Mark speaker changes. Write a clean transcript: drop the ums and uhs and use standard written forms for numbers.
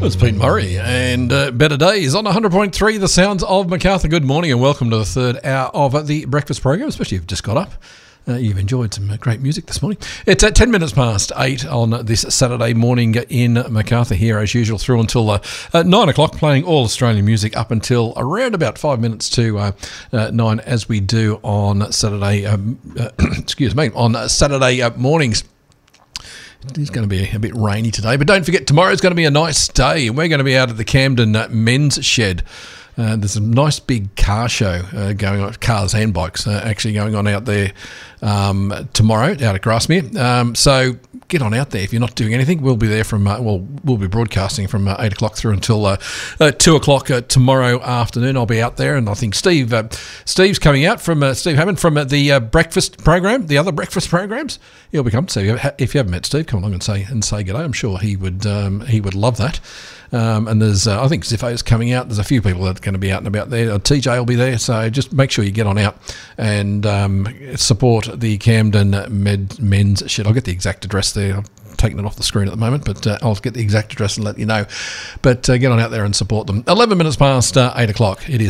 Speaker 1: It's Pete Murray and Better Days on 100.3 The Sounds of Macarthur. Good morning and welcome to the third hour of the breakfast program, especially if you've just got up. You've enjoyed some great music this morning. It's at 10 minutes past 8 on this Saturday morning in Macarthur here, as usual, through until 9 o'clock, playing all Australian music up until around about 5 minutes to 9, as we do on Saturday, on Saturday mornings. It's going to be a bit rainy today, but don't forget, tomorrow's going to be a nice day, and we're going to be out at the Camden Men's Shed. There's a nice big car show going on, cars and bikes actually going on out there tomorrow out at Grasmere. So get on out there if you're not doing anything. We'll be there from, we'll be broadcasting from 8 o'clock through until 2 o'clock tomorrow afternoon. I'll be out there, and I think Steve's coming out from, Steve Hammond from the breakfast program, the other breakfast programs. He'll be coming. So if you haven't met Steve, come along and say g'day. I'm sure he would love that. And there's, I think Ziffo's coming out. There's a few people that are going to be out and about there. TJ will be there. So just make sure you get on out and support the Camden Men's Shed. I'll get the exact address there. I'm taking it off the screen at the moment, but I'll get the exact address and let you know. But get on out there and support them. 11 minutes past 8 o'clock. It is.